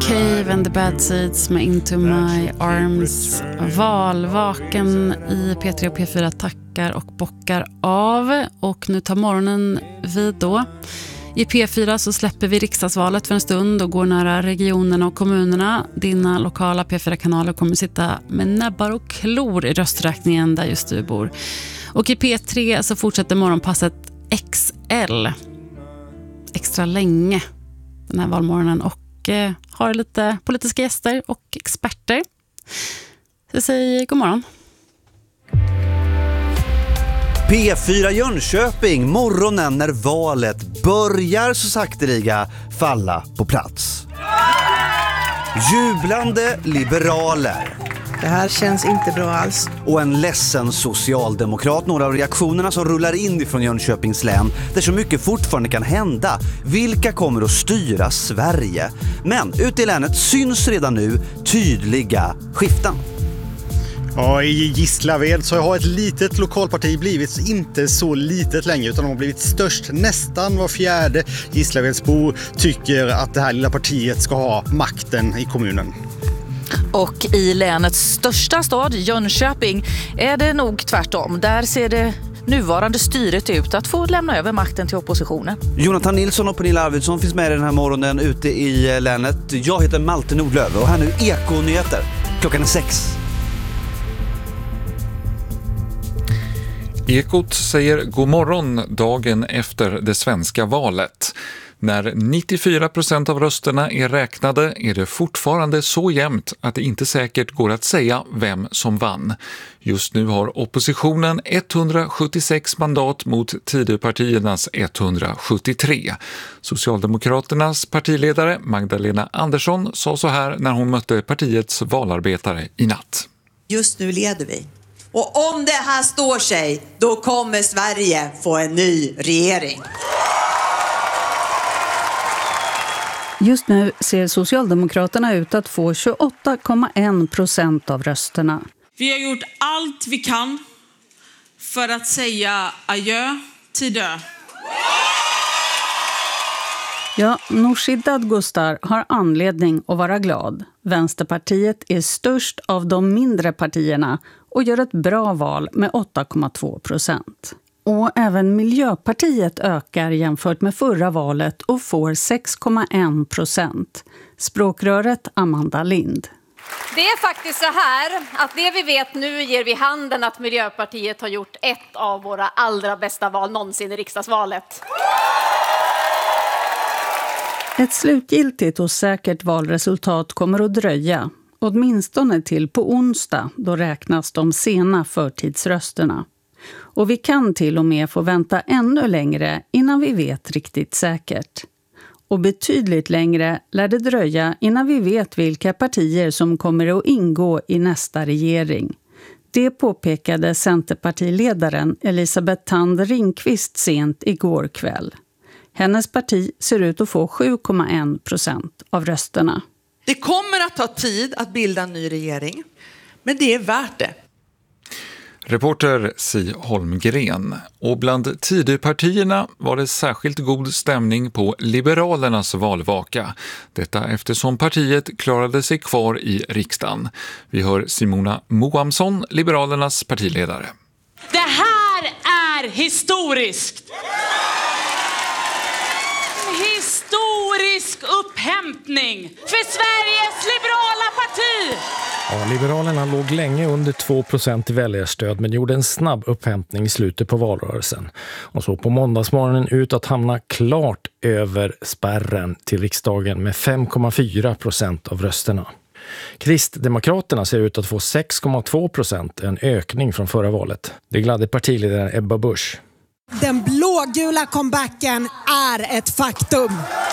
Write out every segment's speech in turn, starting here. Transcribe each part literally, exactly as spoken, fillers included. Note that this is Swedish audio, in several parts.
Cave and the Bad Seeds med Into My Arms. Valvaken i P tre och P fyra tackar och bockar av. Och nu tar morgonen vid då. I P fyra så släpper vi riksdagsvalet för en stund och går nära regionerna och kommunerna. Dina lokala P fyra-kanaler kommer sitta med näbbar och klor i rösträkningen där just du bor. Och i P tre så fortsätter morgonpasset X L. Extra länge den här valmorgonen och eh, har lite politiska gäster och experter. Så jag säger god morgon. P fyra Jönköping, morgonen när valet börjar så sakteliga falla på plats. Jublande liberaler. Det här känns inte bra alls. Och en ledsen socialdemokrat, några av reaktionerna som rullar in ifrån Jönköpings län, där så mycket fortfarande kan hända. Vilka kommer att styra Sverige? Men ute i länet syns redan nu tydliga skiften. Ja, i Gislaved så har ett litet lokalparti blivit inte så litet längre utan de har blivit störst. Nästan var fjärde Gislavedsbo tycker att det här lilla partiet ska ha makten i kommunen. Och i länets största stad, Jönköping, är det nog tvärtom. Där ser det nuvarande styret ut att få lämna över makten till oppositionen. Jonathan Nilsson och Pernilla Arvidsson finns med den här morgonen ute i länet. Jag heter Malte Nordlöf och här nu Eko-nyheter. Klockan är sex. Ekot säger god morgon dagen efter det svenska valet. När nittiofyra procent av rösterna är räknade är det fortfarande så jämnt att det inte säkert går att säga vem som vann. Just nu har oppositionen etthundrasjuttiosex mandat mot Tidöpartiernas etthundrasjuttiotre. Socialdemokraternas partiledare Magdalena Andersson sa så här när hon mötte partiets valarbetare i natt. Just nu leder vi. Och om det här står sig, då kommer Sverige få en ny regering. Just nu ser Socialdemokraterna ut att få tjugoåtta komma en procent av rösterna. Vi har gjort allt vi kan för att säga adjö till dö. Ja, Nooshi Dadgostar har anledning att vara glad. Vänsterpartiet är störst av de mindre partierna och gör ett bra val med åtta komma två procent. Och även Miljöpartiet ökar jämfört med förra valet och får sex komma en procent. Språkröret Amanda Lind. Det är faktiskt så här att det vi vet nu ger vi handen att Miljöpartiet har gjort ett av våra allra bästa val någonsin i riksdagsvalet. Ett slutgiltigt och säkert valresultat kommer att dröja. Åtminstone till på onsdag, då räknas de sena förtidsrösterna. Och vi kan till och med få vänta ännu längre innan vi vet riktigt säkert. Och betydligt längre lär det dröja innan vi vet vilka partier som kommer att ingå i nästa regering. Det påpekade Centerpartiledaren Elisabeth Thand Ringqvist sent igår kväll. Hennes parti ser ut att få sju komma en procent av rösterna. Det kommer att ta tid att bilda en ny regering, men det är värt det. Reporter Si Holmgren. Och bland Tidöpartierna var det särskilt god stämning på Liberalernas valvaka. Detta eftersom partiet klarade sig kvar i riksdagen. Vi hör Simona Moamsson, Liberalernas partiledare. Det här är historiskt! Historisk upphämtning för Sveriges liberala parti! Ja, Liberalerna låg länge under två procent i väljarstöd men gjorde en snabb upphämtning i slutet på valrörelsen. Och så på måndagsmorgonen ut att hamna klart över spärren till riksdagen med fem komma fyra procent av rösterna. Kristdemokraterna ser ut att få sex komma två procent, en ökning från förra valet. Det gladde partiledaren Ebba Busch. Den blågula comebacken är ett faktum.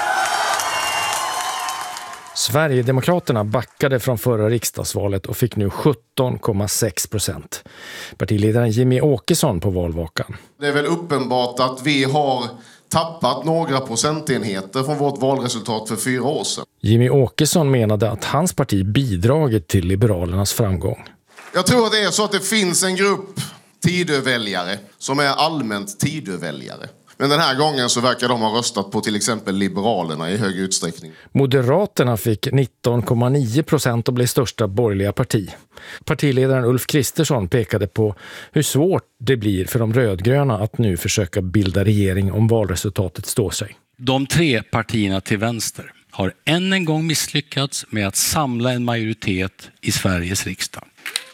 Sverigedemokraterna backade från förra riksdagsvalet och fick nu sjutton komma sex procent. Partiledaren Jimmy Åkesson på valvakan. Det är väl uppenbart att vi har tappat några procentenheter från vårt valresultat för fyra år sedan. Jimmy Åkesson menade att hans parti bidragit till Liberalernas framgång. Jag tror att det är så att det finns en grupp Tidöväljare som är allmänt Tidöväljare. Men den här gången så verkar de ha röstat på till exempel Liberalerna i hög utsträckning. Moderaterna fick nitton komma nio procent och blev största borgerliga parti. Partiledaren Ulf Kristersson pekade på hur svårt det blir för de rödgröna att nu försöka bilda regering om valresultatet står sig. De tre partierna till vänster har än en gång misslyckats med att samla en majoritet i Sveriges riksdag.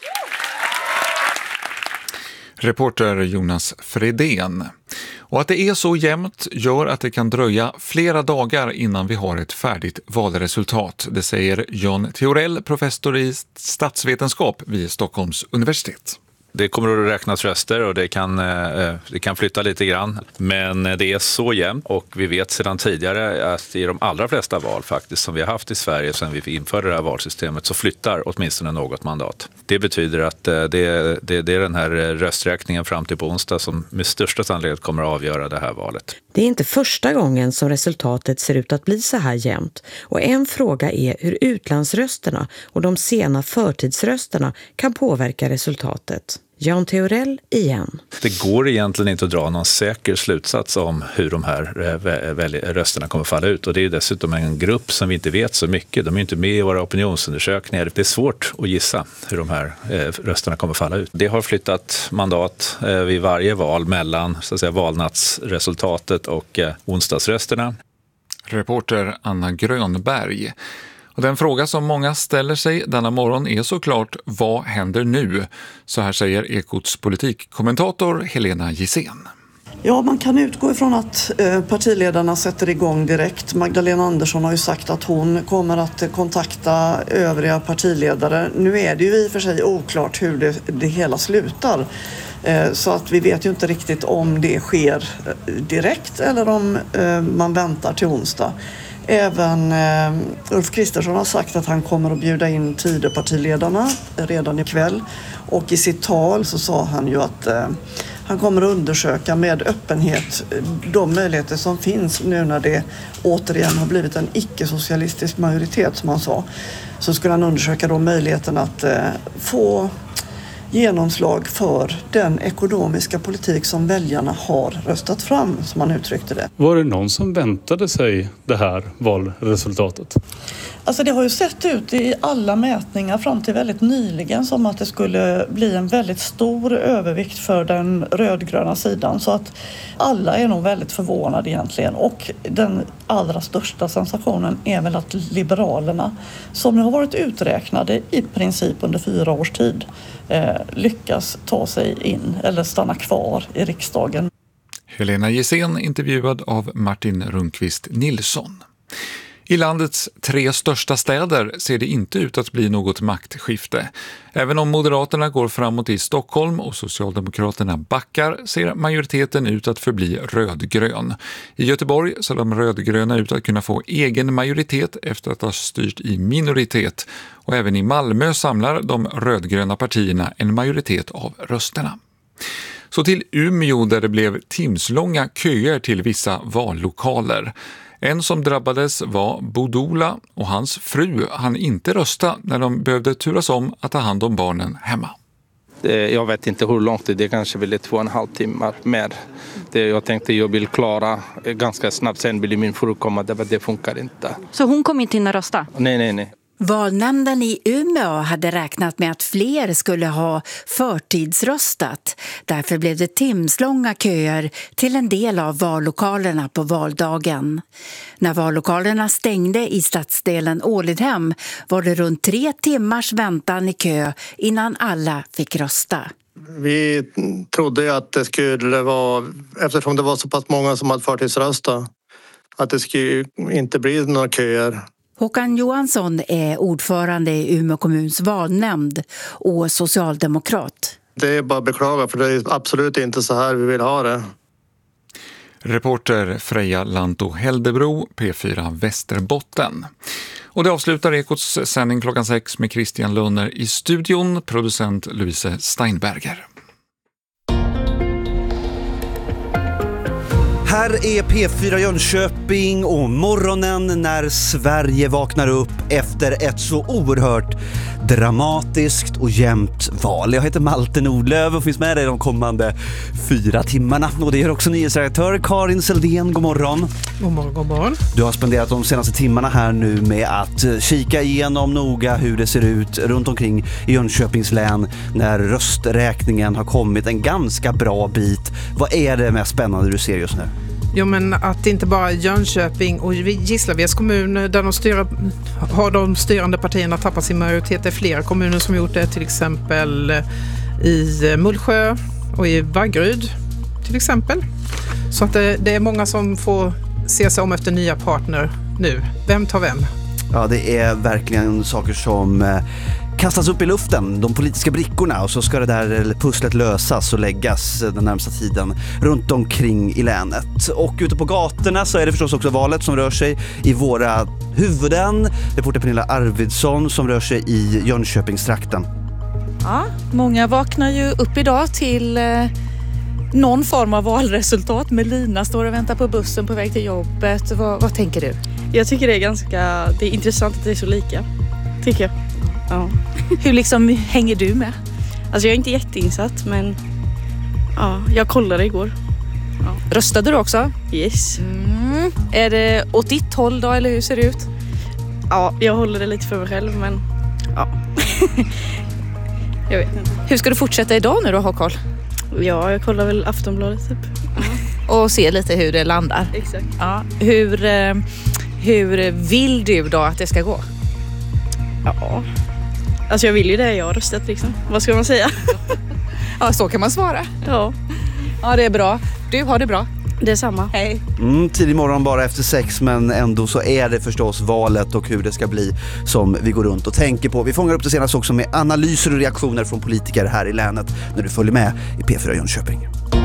Reporter Jonas Fredén. Och att det är så jämnt gör att det kan dröja flera dagar innan vi har ett färdigt valresultat. Det säger Jan Theorell, professor i statsvetenskap vid Stockholms universitet. Det kommer att räknas röster och det kan, det kan flytta lite grann. Men det är så jämnt och vi vet sedan tidigare att i de allra flesta val faktiskt som vi har haft i Sverige sedan vi införde det här valsystemet så flyttar åtminstone något mandat. Det betyder att det, det, det är den här rösträkningen fram till på onsdag som med största sannolikhet kommer att avgöra det här valet. Det är inte första gången som resultatet ser ut att bli så här jämnt. Och en fråga är hur utlandsrösterna och de sena förtidsrösterna kan påverka resultatet. Jan Theorell igen. Det går egentligen inte att dra någon säker slutsats om hur de här rösterna kommer att falla ut. Och det är dessutom en grupp som vi inte vet så mycket. De är inte med i våra opinionsundersökningar. Det är svårt att gissa hur de här rösterna kommer att falla ut. Det har flyttat mandat vid varje val mellan så att säga, valnatsresultatet och onsdagsrösterna. Reporter Anna Grönberg. Och den fråga som många ställer sig denna morgon är såklart, vad händer nu? Så här säger Ekots politikkommentator Helena Gissén. Ja, man kan utgå ifrån att partiledarna sätter igång direkt. Magdalena Andersson har ju sagt att hon kommer att kontakta övriga partiledare. Nu är det ju i och för sig oklart hur det, det hela slutar. Så att vi vet ju inte riktigt om det sker direkt eller om man väntar till onsdag. Även eh, Ulf Kristersson har sagt att han kommer att bjuda in Tidöpartiledarna redan ikväll. Och i sitt tal så sa han ju att eh, han kommer att undersöka med öppenhet de möjligheter som finns nu när det återigen har blivit en icke-socialistisk majoritet som han sa. Så skulle han undersöka då möjligheten att eh, få genomslag för den ekonomiska politik som väljarna har röstat fram, som man uttryckte det. Var det någon som väntade sig det här valresultatet? Alltså det har ju sett ut i alla mätningar fram till väldigt nyligen som att det skulle bli en väldigt stor övervikt för den rödgröna sidan. Så att alla är nog väldigt förvånade egentligen. Och den allra största sensationen är väl att Liberalerna, som har varit uträknade i princip under fyra års tid, eh, lyckas ta sig in eller stanna kvar i riksdagen. Helena Gissén intervjuad av Martin Rundqvist Nilsson. I landets tre största städer ser det inte ut att bli något maktskifte. Även om Moderaterna går framåt i Stockholm och Socialdemokraterna backar ser majoriteten ut att förbli rödgrön. I Göteborg ser de rödgröna ut att kunna få egen majoritet efter att ha styrt i minoritet. Och även i Malmö samlar de rödgröna partierna en majoritet av rösterna. Så till Umeå där det blev timslånga köer till vissa vallokaler. En som drabbades var Bodola och hans fru hann inte rösta när de behövde turas om att ta hand om barnen hemma. Jag vet inte hur långt det är, det kanske blir två och en halv timme mer. Det jag tänkte jag vill klara ganska snabbt, sen vill min fru komma, det funkar inte. Så hon kom inte hinna rösta? Nej, nej, nej. Valnämnden i Umeå hade räknat med att fler skulle ha förtidsröstat. Därför blev det timslånga köer till en del av vallokalerna på valdagen. När vallokalerna stängde i stadsdelen Ålidhem var det runt tre timmars väntan i kö innan alla fick rösta. Vi trodde ju att det skulle vara, eftersom det var så pass många som hade förtidsröstat, att det skulle inte bli några köer. Håkan Johansson är ordförande i Umeå kommuns valnämnd och socialdemokrat. Det är bara att beklaga, för det är absolut inte så här vi vill ha det. Reporter Freja Lanto Heldebro, P fyra Västerbotten. Och det avslutar Ekots sändning klockan sex med Christian Lönner i studion, producent Louise Steinberger. här är P fyra Jönköping och morgonen när Sverige vaknar upp efter ett så oerhört dramatiskt och jämnt val. Jag heter Malte Nordlöf och finns med dig de kommande fyra timmarna. Och det gör också nyhetsredaktör Karin Seldén. God morgon. God morgon, god morgon. Du har spenderat de senaste timmarna här nu med att kika igenom noga hur det ser ut runt omkring i Jönköpings län när rösträkningen har kommit en ganska bra bit. Vad är det mest spännande du ser just nu? Jo, men att inte bara Jönköping och Gislaveds kommun där de styr, har de styrande partierna tappat sin majoritet. Det är flera kommuner som gjort det, till exempel i Mullsjö och i Vaggeryd till exempel. Så att det, det är många som får se sig om efter nya partner nu. Vem tar vem? Ja, det är verkligen saker som kastas upp i luften, de politiska brickorna, och så ska det där pusslet lösas och läggas den närmsta tiden runt omkring i länet. Och ute på gatorna så är det förstås också valet som rör sig i våra huvuden. Reporter Pernilla Arvidsson som rör sig i Jönköpingstrakten. Ja, många vaknar ju upp idag till eh, någon form av valresultat. Melina står och väntar på bussen på väg till jobbet. Vad, vad tänker du? Jag tycker det är ganska det är intressant att det är så lika, tycker jag. Ja. Hur liksom hänger du med? Alltså jag är inte jätteinsatt, men ja, jag kollade igår. Ja. Röstade du också? Yes. Mm. Är det åt ditt håll då, eller hur ser det ut? Ja, jag håller det lite för mig själv, men ja. Jag vet inte. Hur ska du fortsätta idag nu då, ha koll? Ja, jag kollar väl Aftonbladet typ. Och ser lite hur det landar. Exakt. Ja. Hur, hur vill du då att det ska gå? Ja, alltså jag vill ju det jag har röstat liksom. Vad ska man säga? Ja, så kan man svara. Ja. Ja, det är bra. Du, har det bra. Det är samma. Hej. Mm, tidig morgon bara efter sex, men ändå så är det förstås valet och hur det ska bli som vi går runt och tänker på. Vi fångar upp det senast också med analyser och reaktioner från politiker här i länet när du följer med i P fyra Jönköping.